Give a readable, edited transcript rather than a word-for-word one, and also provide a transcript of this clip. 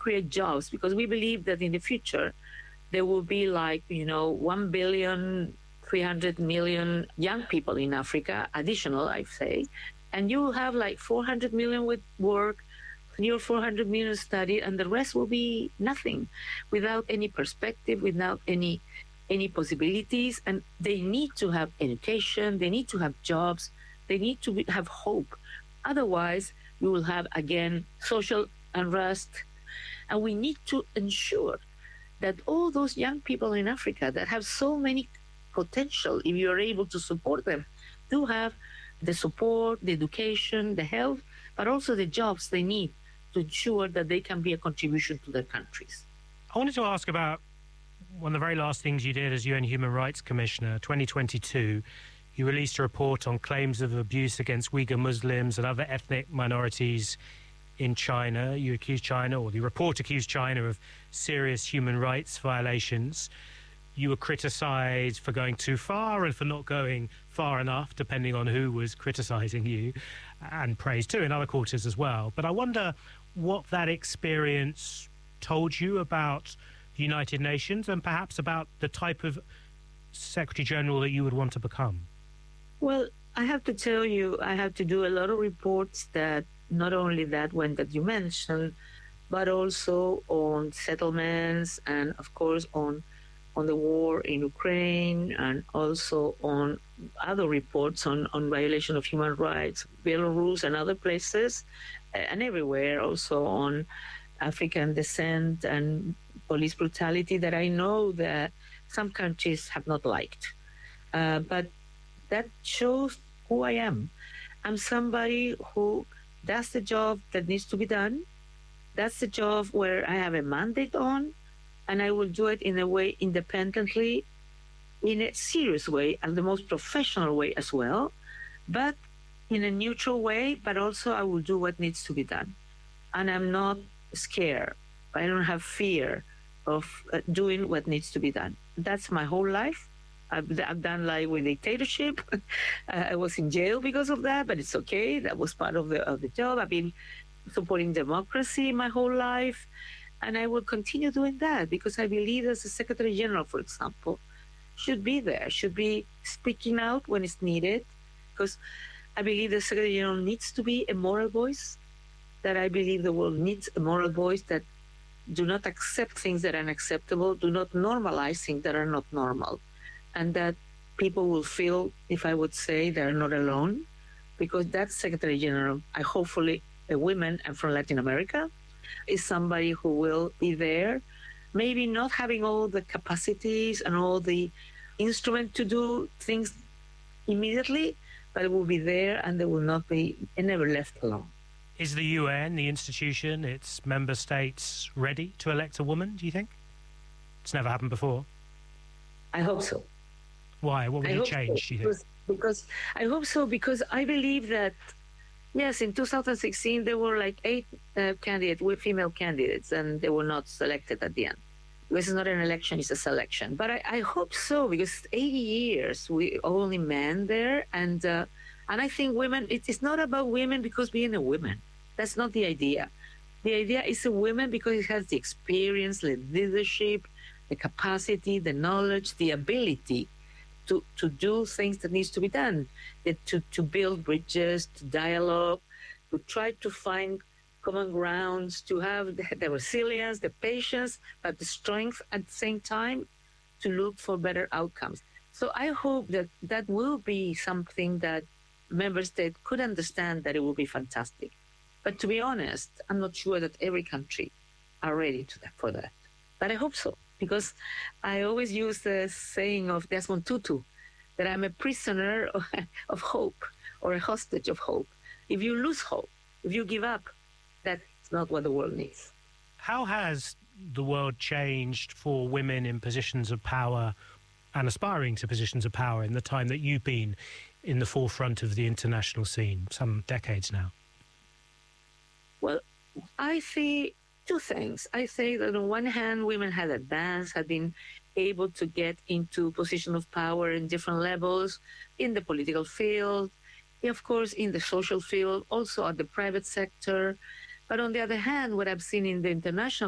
create jobs, because we believe that in the future there will be 1,300,000,000 young people in Africa, additional, I say, and you will have like 400 million with work, 3 or 400 million study, and the rest will be nothing, without any perspective, without any possibilities. And they need to have education, they need to have jobs, they need to have hope. Otherwise, we will have again social unrest. And we need to ensure that all those young people in Africa that have so many potential, if you're able to support them, do have the support, the education, the health, but also the jobs they need to ensure that they can be a contribution to their countries. I wanted to ask about one of the very last things you did as UN Human Rights Commissioner, 2022. You released a report on claims of abuse against Uyghur Muslims and other ethnic minorities in China. You accused China, or the report accused China, of serious human rights violations. You were criticised for going too far and for not going far enough, depending on who was criticising you, and praised too in other quarters as well. But I wonder what that experience told you about the United Nations and perhaps about the type of Secretary General that you would want to become. Well, I have to tell you, I have to do a lot of reports that not only that one that you mentioned, but also on settlements and, of course, on the war in Ukraine, and also on other reports on violation of human rights, Belarus and other places, and everywhere, also on African descent and police brutality that I know that some countries have not liked. But that shows who I am. I'm somebody who does the job that needs to be done. That's the job where I have a mandate on, and I will do it in a way independently, in a serious way, and the most professional way as well, but in a neutral way, but also I will do what needs to be done. And I'm not scared. I don't have fear of doing what needs to be done. That's my whole life. I've done like with dictatorship. I was in jail because of that, but it's okay. That was part of the job. I've been supporting democracy my whole life, and I will continue doing that because I believe as the Secretary General, for example, should be there, should be speaking out when it's needed, because I believe the Secretary General needs to be a moral voice, that I believe the world needs a moral voice that do not accept things that are unacceptable, do not normalize things that are not normal, and that people will feel, if I would say, they're not alone, because that Secretary General, I hopefully a woman and from Latin America, is somebody who will be there, maybe not having all the capacities and all the instrument to do things immediately, but it will be there and they will not be never left alone. Is the UN, the institution, its member states ready to elect a woman, do you think? It's never happened before. I hope so. Why? What would you change, do you think? Because I hope so, because I believe that, yes, in 2016, there were like 8 candidates, female candidates, and they were not selected at the end. Because it's not an election, it's a selection. But I hope so, because 80 years, we only men there. And I think women, it's not about women because being a woman. That's not the idea. The idea is a woman because it has the experience, the leadership, the capacity, the knowledge, the ability to do things that needs to be done, to build bridges, to dialogue, to try to find common grounds, to have the resilience, the patience, but the strength at the same time to look for better outcomes. So I hope that that will be something that member states could understand, that it will be fantastic. But to be honest, I'm not sure that every country are ready for that. But I hope so, because I always use the saying of Desmond Tutu, that I'm a prisoner of hope, or a hostage of hope. If you lose hope, if you give up, that's not what the world needs. How has the world changed for women in positions of power and aspiring to positions of power in the time that you've been in the forefront of the international scene, some decades now? Well, I see 2 things. I say that on one hand, women had advanced, had been able to get into position of power in different levels, in the political field, of course, in the social field, also at the private sector. But on the other hand, what I've seen in the international